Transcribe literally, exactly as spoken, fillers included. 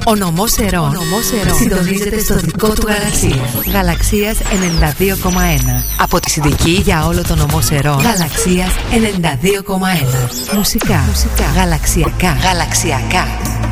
Ο νομός Ερών συντονίζεται στο δικό του γαλαξία. Γαλαξίας ενενήντα δύο κόμμα ένα. Από τη Συνδική για όλο το νομό Ερών. Γαλαξίας ενενήντα δύο κόμμα ένα. Μουσικά, Μουσικά. Γαλαξιακά. Γαλαξιακά.